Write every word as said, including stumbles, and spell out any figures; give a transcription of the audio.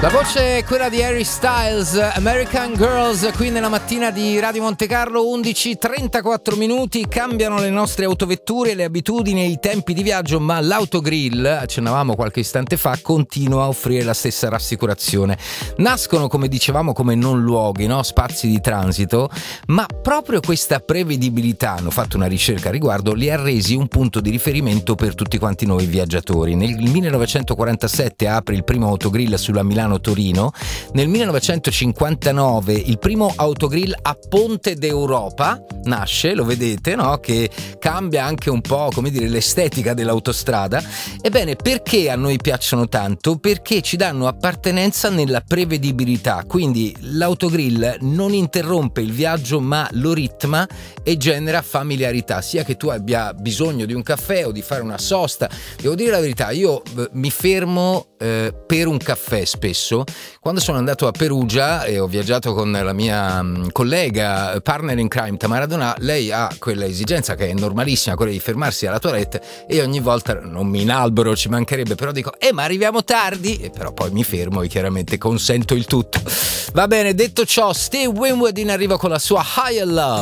La voce è quella di Harry Styles, American Girls, qui nella mattina di Radio Monte Carlo. Undici e trentaquattro minuti. Cambiano le nostre autovetture, le abitudini e i tempi di viaggio, ma l'autogrill, accennavamo qualche istante fa, continua a offrire la stessa rassicurazione. Nascono, come dicevamo, come non luoghi, no? Spazi di transito, ma proprio questa prevedibilità, hanno fatto una ricerca a riguardo, li ha resi un punto di riferimento per tutti quanti noi viaggiatori. Nel millenovecentoquarantasette apre il primo autogrill sulla Milano Torino. Nel millenovecentocinquantanove il primo autogrill a Ponte d'Europa nasce, lo vedete, no? Che cambia anche un po', come dire, l'estetica dell'autostrada. Ebbene, perché a noi piacciono tanto? Perché ci danno appartenenza nella prevedibilità, quindi l'autogrill non interrompe il viaggio ma lo ritma e genera familiarità, sia che tu abbia bisogno di un caffè o di fare una sosta. Devo dire la verità, io eh, mi fermo eh, per un caffè spesso. Quando sono andato a Perugia e ho viaggiato con la mia mh, collega, partner in crime Tamara Donà, lei ha quella esigenza che è normalissima, quella di fermarsi alla toilette, e ogni volta non mi inalbero, ci mancherebbe, però dico eh ma arriviamo tardi, e però poi mi fermo e chiaramente consento il tutto. Va bene, detto ciò, Steve Winwood in arrivo con la sua Higher Love.